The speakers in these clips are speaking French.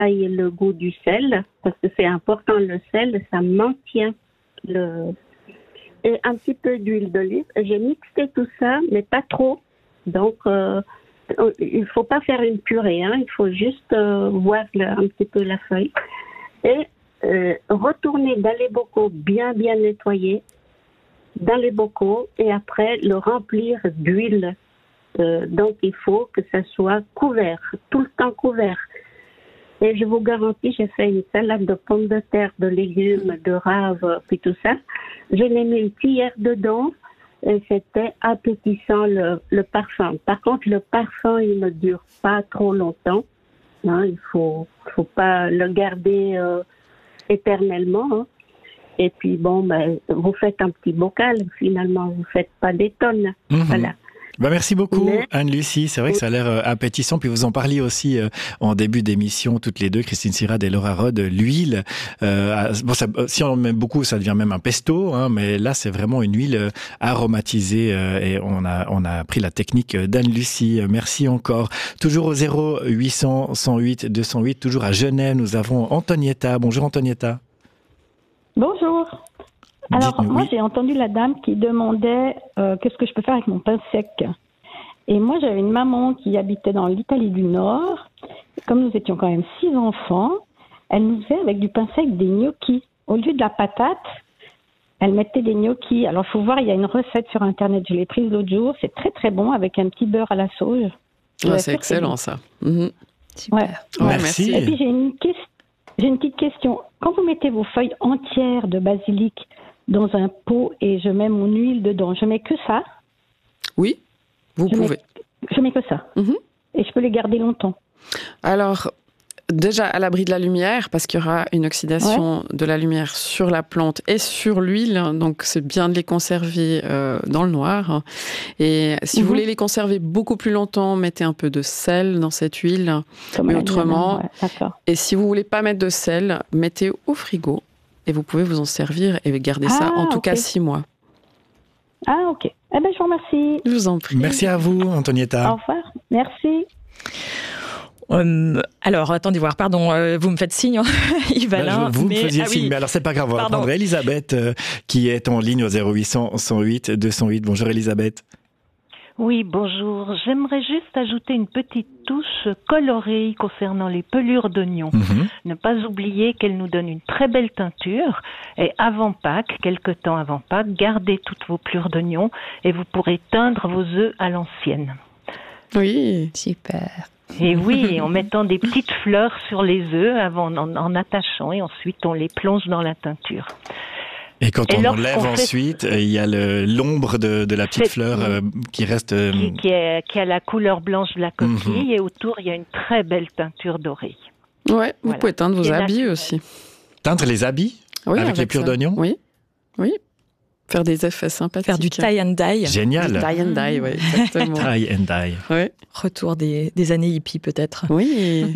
aille le goût du sel, parce que c'est important, le sel, ça maintient le... Et un petit peu d'huile d'olive. J'ai mixé tout ça, mais pas trop. Donc, il faut pas faire une purée, hein. Il faut juste voir un petit peu la feuille. Et retourner dans les bocaux bien nettoyés, dans les bocaux, et après le remplir d'huile. Donc, il faut que ça soit couvert, tout le temps couvert. Et je vous garantis, j'ai fait une salade de pommes de terre, de légumes, de raves, puis tout ça. Je l'ai mis une cuillère dedans et c'était appétissant le parfum. Par contre, le parfum, il ne dure pas trop longtemps. Hein, il faut pas le garder éternellement. Hein. Et puis, bon, vous faites un petit bocal, finalement. Vous faites pas des tonnes. Voilà. Merci beaucoup, Anne-Lucie. C'est vrai que ça a l'air appétissant. Puis vous en parliez aussi en début d'émission, toutes les deux, Christine Sirad et Laura Rod, l'huile. Si on en met beaucoup, ça devient même un pesto. Hein, mais là, c'est vraiment une huile aromatisée. Et on a appris la technique d'Anne-Lucie. Merci encore. Toujours au 0800 108 208, toujours à Genève, nous avons Antonietta. Bonjour Antonietta. Bonjour. Alors, moi, j'ai entendu la dame qui demandait qu'est-ce que je peux faire avec mon pain sec. Et moi, j'avais une maman qui habitait dans l'Italie du Nord. Comme nous étions quand même 6 enfants, elle nous faisait avec du pain sec des gnocchis. Au lieu de la patate, elle mettait des gnocchis. Alors, il faut voir, il y a une recette sur Internet. Je l'ai prise l'autre jour. C'est très, très bon avec un petit beurre à la sauge. C'est excellent, ça. Super. Ouais. Merci. Et puis, j'ai une petite question. Quand vous mettez vos feuilles entières de basilic dans un pot et je mets mon huile dedans, je mets que ça? Oui, vous pouvez. Je mets que ça. Et je peux les garder longtemps? Alors, déjà à l'abri de la lumière, parce qu'il y aura une oxydation de la lumière sur la plante et sur l'huile, donc c'est bien de les conserver dans le noir. Et si vous voulez les conserver beaucoup plus longtemps, mettez un peu de sel dans cette huile. Mais autrement, et si vous voulez pas mettre de sel, mettez au frigo. Et vous pouvez vous en servir et garder ça en tout cas 6 mois. Ah, ok. Eh bien, je vous remercie. Je vous en prie. Merci à vous, Antonietta. Au revoir. Merci. Alors, attendez voir, pardon, vous me faites signe, Yves-Alain. Vous me faisiez signe, mais alors c'est pas grave, on va prendre Elisabeth qui est en ligne au 0800 108 208. Bonjour Elisabeth. Oui, bonjour. J'aimerais juste ajouter une petite touche colorée concernant les pelures d'oignons. Ne pas oublier qu'elles nous donnent une très belle teinture. Et avant Pâques, quelque temps avant Pâques, gardez toutes vos pelures d'oignons et vous pourrez teindre vos œufs à l'ancienne. Oui, super. Et oui, en mettant des petites fleurs sur les œufs en attachant et ensuite on les plonge dans la teinture. Et quand on enlève ensuite, il y a l'ombre de la petite fleur qui reste... Qui a la couleur blanche de la coquille et autour, il y a une très belle teinture dorée. Ouais, vous pouvez teindre vos habits aussi. Teindre les habits avec les pelures d'oignon? Oui, oui. Faire des effets sympathiques. Faire du tie and dye. Génial. Du tie and dye, oui, exactement. Tie and dye. Oui. Retour des années hippies, peut-être. Oui.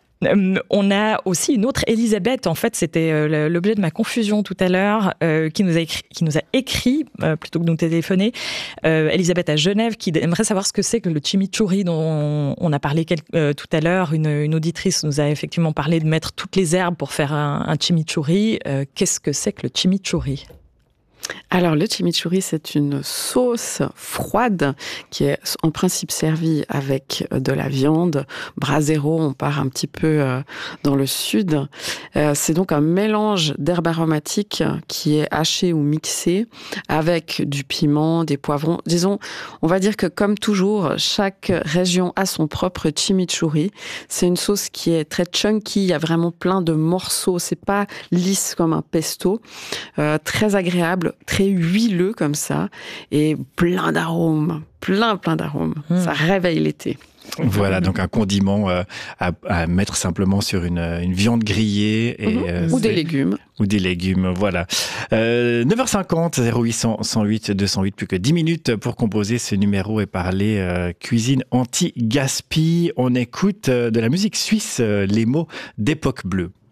On a aussi une autre Elisabeth, en fait, c'était l'objet de ma confusion tout à l'heure, qui nous a écrit plutôt que de nous téléphoner. Elisabeth à Genève, qui aimerait savoir ce que c'est que le chimichurri dont on a parlé tout à l'heure. Une auditrice nous a effectivement parlé de mettre toutes les herbes pour faire un chimichurri. Qu'est-ce que c'est que le chimichurri ? Alors, le chimichurri, c'est une sauce froide qui est en principe servie avec de la viande. Brasero, on part un petit peu dans le sud. C'est donc un mélange d'herbes aromatiques qui est haché ou mixé avec du piment, des poivrons. Disons, on va dire que comme toujours, chaque région a son propre chimichurri. C'est une sauce qui est très chunky, il y a vraiment plein de morceaux. C'est pas lisse comme un pesto. Très agréable, très huileux comme ça, et plein d'arômes, plein d'arômes. Ça réveille l'été. Voilà, donc un condiment à mettre simplement sur une viande grillée. Et, ou des légumes. Ou des légumes, voilà. 9h50, 0800 108 208, plus que 10 minutes pour composer ce numéro et parler cuisine anti-gaspi. On écoute de la musique suisse, les mots d'époque bleue.